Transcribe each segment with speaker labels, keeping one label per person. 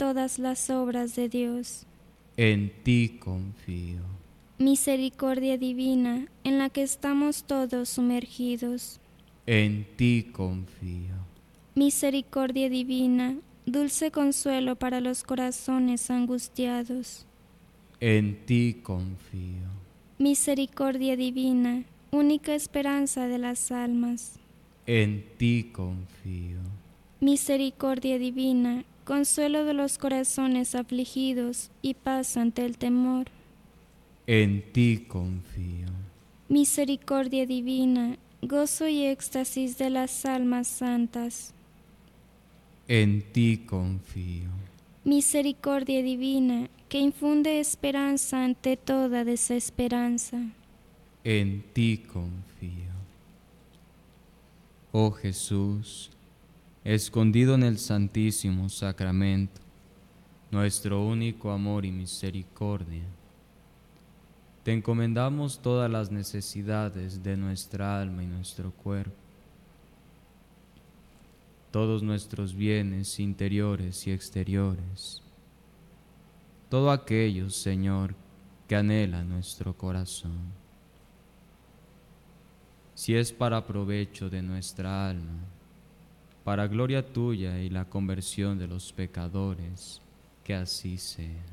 Speaker 1: todas las obras de Dios.
Speaker 2: En ti confío.
Speaker 1: Misericordia divina, en la que estamos todos sumergidos.
Speaker 2: En ti confío.
Speaker 1: Misericordia divina, dulce consuelo para los corazones angustiados.
Speaker 2: En ti confío.
Speaker 1: Misericordia divina, única esperanza de las almas.
Speaker 2: En ti confío.
Speaker 1: Misericordia divina, consuelo de los corazones afligidos y paz ante el temor.
Speaker 2: En ti confío.
Speaker 1: Misericordia divina, gozo y éxtasis de las almas santas.
Speaker 2: En ti confío.
Speaker 1: Misericordia divina, que infunde esperanza ante toda desesperanza.
Speaker 2: En ti confío. Oh Jesús, escondido en el Santísimo Sacramento, nuestro único amor y misericordia, te encomendamos todas las necesidades de nuestra alma y nuestro cuerpo, todos nuestros bienes interiores y exteriores, todo aquello, Señor, que anhela nuestro corazón. Si es para provecho de nuestra alma, para gloria tuya y la conversión de los pecadores, que así sea.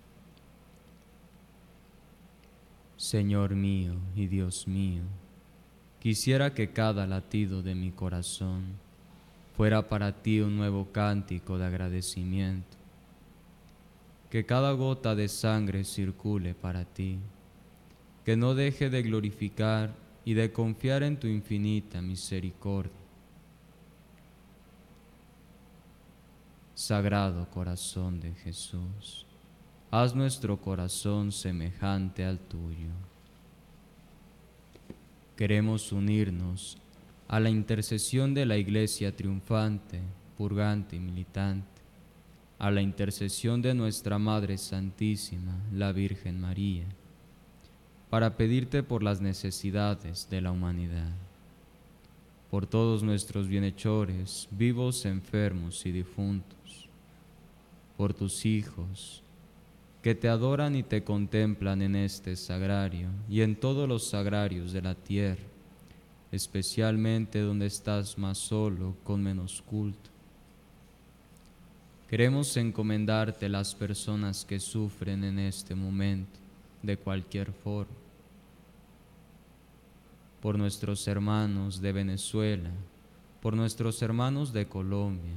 Speaker 2: Señor mío y Dios mío, quisiera que cada latido de mi corazón fuera para ti un nuevo cántico de agradecimiento, que cada gota de sangre circule para ti, que no deje de glorificar y de confiar en tu infinita misericordia. Sagrado Corazón de Jesús, haz nuestro corazón semejante al tuyo. Queremos unirnos a la intercesión de la Iglesia triunfante, purgante y militante, a la intercesión de nuestra Madre Santísima, la Virgen María, para pedirte por las necesidades de la humanidad, por todos nuestros bienhechores, vivos, enfermos y difuntos, por tus hijos, que te adoran y te contemplan en este sagrario y en todos los sagrarios de la tierra, especialmente donde estás más solo, con menos culto. Queremos encomendarte las personas que sufren en este momento, de cualquier forma, por nuestros hermanos de Venezuela, por nuestros hermanos de Colombia.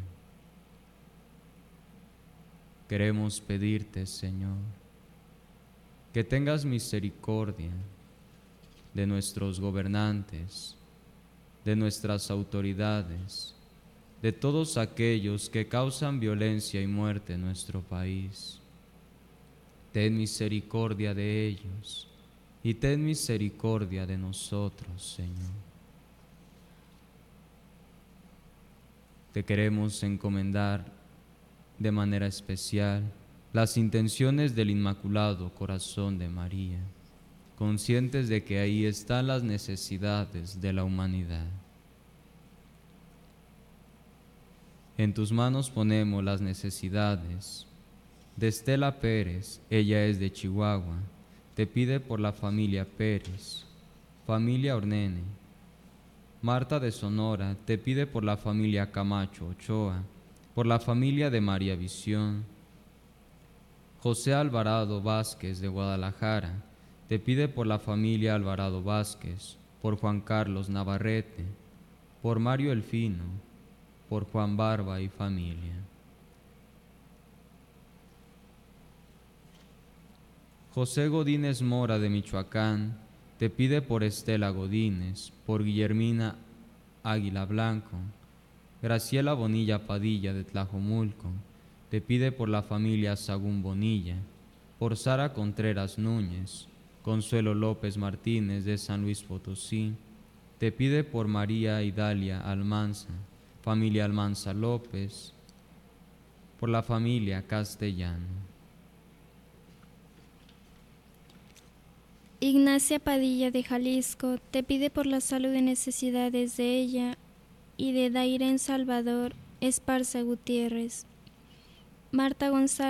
Speaker 2: Queremos pedirte, Señor, que tengas misericordia de nuestros gobernantes, de nuestras autoridades, de todos aquellos que causan violencia y muerte en nuestro país. Ten misericordia de ellos y ten misericordia de nosotros, Señor. Te queremos encomendar de manera especial las intenciones del Inmaculado Corazón de María, conscientes de que ahí están las necesidades de la humanidad. En tus manos ponemos las necesidades de Estela Pérez, ella es de Chihuahua, te pide por la familia Pérez, familia Ornene. Marta de Sonora te pide por la familia Camacho Ochoa, por la familia de María Visión. José Alvarado Vázquez de Guadalajara te pide por la familia Alvarado Vázquez, por Juan Carlos Navarrete, por Mario Elfino, por Juan Barba y familia. José Godínez Mora de Michoacán te pide por Estela Godínez, por Guillermina Águila Blanco. Graciela Bonilla Padilla de Tlajomulco te pide por la familia Sagún Bonilla, por Sara Contreras Núñez. Consuelo López Martínez de San Luis Potosí te pide por María Idalia Almanza, familia Almanza López, por la familia Castellano.
Speaker 1: Ignacia Padilla de Jalisco te pide por la salud y necesidades de ella y de Dairén Salvador Esparza Gutiérrez. Marta González.